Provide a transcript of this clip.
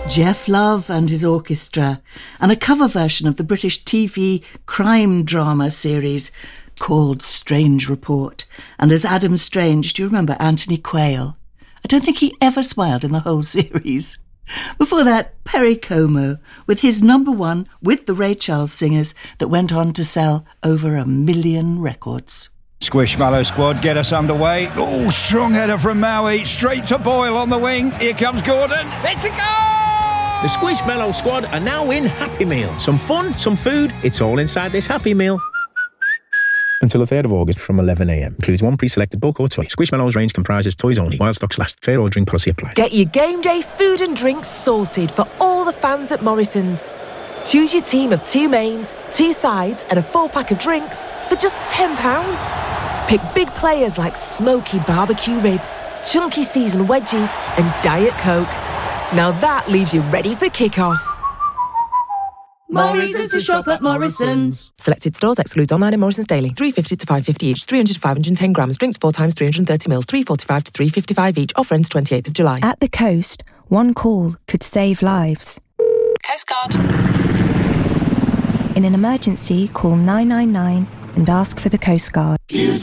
Jeff Love and his orchestra, and a cover version of the British TV crime drama series called Strange Report. And as Adam Strange, do you remember Anthony Quayle? I don't think he ever smiled in the whole series. Before that, Perry Como, with his number one with the Ray Charles Singers that went on to sell over 1 million records. Squishmallow squad get us underway. Oh, strong header from Maui, straight to Boyle on the wing. Here comes Gordon. It's a goal! The Squishmallow squad are now in Happy Meal. Some fun, some food, it's all inside this Happy Meal. Until the 3rd of August from 11am. Includes one pre-selected book or toy. Squishmallows range comprises toys only. While stocks last. Fair ordering policy applied. Get your game day food and drinks sorted for all the fans at Morrison's. Choose your team of 2 mains, 2 sides and a 4-pack of drinks for just £10. Pick big players like smoky barbecue ribs, chunky seasoned wedgies and Diet Coke. Now that leaves you ready for kick-off. Morrison's to shop at Morrison's. Selected stores excludes online and Morrison's daily. 350 to 550 each, 300 to 510 grams. Drinks 4 times 330ml, 345 to 355 each. Offer ends 28th of July. At the coast, one call could save lives. Coast Guard. In an emergency, call 999 and ask for the Coast Guard.